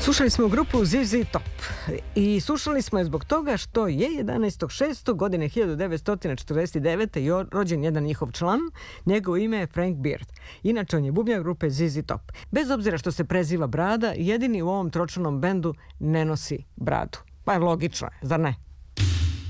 Slušali smo grupu ZZ Top i slušali smo je zbog toga što je 11.6. godine 1949. rođen jedan njihov član, njegovo ime je Frank Beard. Inače on je bubnjar grupe ZZ Top. Bez obzira što se preziva Brada, jedini u ovom tročlanom bendu ne nosi bradu. Pa je logično, zar ne?